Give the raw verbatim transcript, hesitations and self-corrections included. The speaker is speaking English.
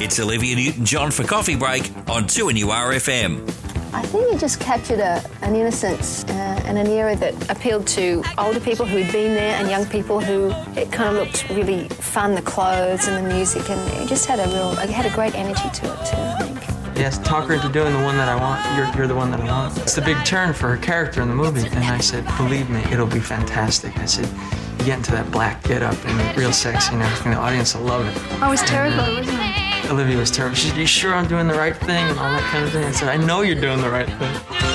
It's Olivia Newton-John for Coffee Break on two N U R F M. I think it just captured a, an innocence uh, and an era that appealed to older people who had been there and young people who it kind of looked really fun, the clothes and the music, and it just had a real, it had a great energy to it too, I think. Yes, talk her into doing the one that I want. You're, you're the one that I want. It's a big turn for her character in the movie. And I said, believe me, it'll be fantastic. I said, you get into that black get-up and real sexy and everything. The audience will love it. I was terrified, and, uh, wasn't I? Olivia was terrible. She said, you sure I'm doing the right thing and all that kind of thing? I said, I know you're doing the right thing.